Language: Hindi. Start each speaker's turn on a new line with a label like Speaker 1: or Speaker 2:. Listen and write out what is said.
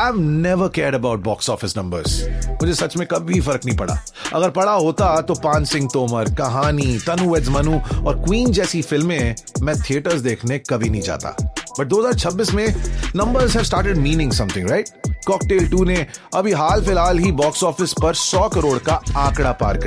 Speaker 1: I've never cared about box office numbers. मुझे सच में कभी फर्क नहीं पड़ा. अगर पड़ा होता तो पान सिंह तोमर, कहानी, तनु वेड्स मनु और क्वीन जैसी फिल्में मैं थिएटर्स देखने कभी नहीं जाता. बट 2026 में numbers have started meaning something, right? Cocktail 2 ने अभी हाल फिलहाल ही बॉक्स ऑफिस पर 100 करोड़ का आंकड़ा पार कर